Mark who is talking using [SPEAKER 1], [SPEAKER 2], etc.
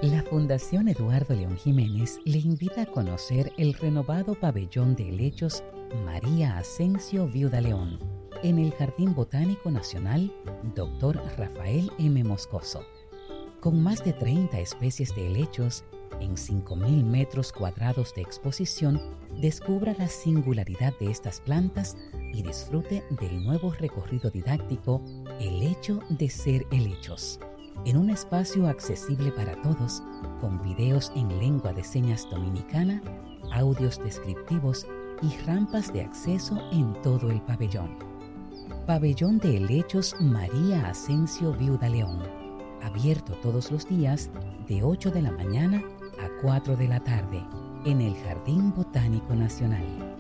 [SPEAKER 1] La Fundación Eduardo León Jiménez le invita a conocer el renovado pabellón de helechos María Asensio Viuda León en el Jardín Botánico Nacional Dr. Rafael M. Moscoso. Con más de 30 especies de helechos en 5.000 metros cuadrados de exposición, descubra la singularidad de estas plantas y disfrute del nuevo recorrido didáctico El hecho de ser helechos, en un espacio accesible para todos, con videos en lengua de señas dominicana, audios descriptivos y rampas de acceso en todo el pabellón. Pabellón de helechos María Asensio Viuda León, abierto todos los días de 8 de la mañana a 4 de la tarde en el Jardín Botánico Nacional.